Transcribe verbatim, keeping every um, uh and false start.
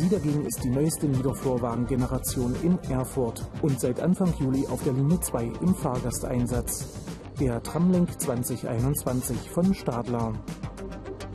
Sie dagegen ist die neueste Niederflurwagen-Generation in Erfurt und seit Anfang Juli auf der Linie zwei im Fahrgasteinsatz. Der Tramlink zwanzig einundzwanzig von Stadler.